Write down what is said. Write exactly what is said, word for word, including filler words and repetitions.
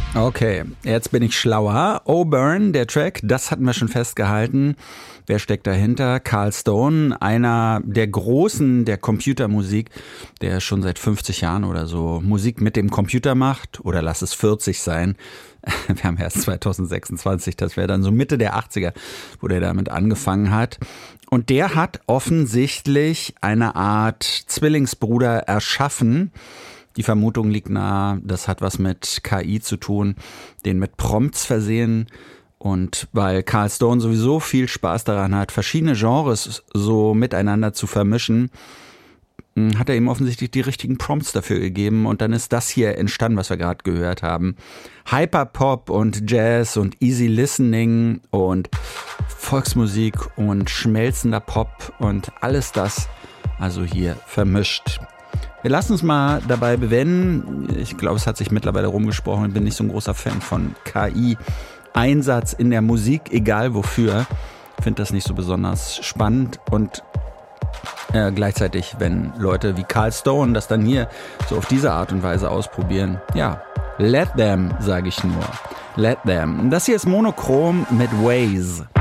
Okay, jetzt bin ich schlauer. Auburn, der Track, das hatten wir schon festgehalten. Wer steckt dahinter? Carl Stone, einer der Großen der Computermusik, der schon seit fünfzig Jahren oder so Musik mit dem Computer macht. Oder lass es vierzig sein. Wir haben erst zwanzig sechsundzwanzig, das wäre dann so Mitte der achtziger, wo der damit angefangen hat. Und der hat offensichtlich eine Art Zwillingsbruder erschaffen. Die Vermutung liegt nahe, das hat was mit K I zu tun, den mit Prompts versehen. Und weil Carl Stone sowieso viel Spaß daran hat, verschiedene Genres so miteinander zu vermischen, hat er ihm offensichtlich die richtigen Prompts dafür gegeben. Und dann ist das hier entstanden, was wir gerade gehört haben. Hyperpop und Jazz und Easy Listening und Volksmusik und schmelzender Pop und alles das also hier vermischt. Wir lassen uns mal dabei bewenden. Ich glaube, es hat sich mittlerweile rumgesprochen. Ich bin nicht so ein großer Fan von K I-Einsatz in der Musik, egal wofür. Ich finde das nicht so besonders spannend. Und äh, gleichzeitig, wenn Leute wie Carl Stone das dann hier so auf diese Art und Weise ausprobieren, ja, let them, sage ich nur. Let them. Das hier ist Monochrom mit Waze.